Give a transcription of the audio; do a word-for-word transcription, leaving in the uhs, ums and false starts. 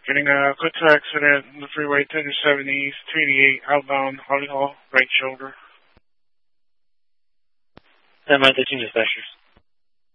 Getting a good to accident on the freeway, ten seventy East, two eighty-eight, outbound, Holly Hall, right shoulder. ten thirteen dispatchers.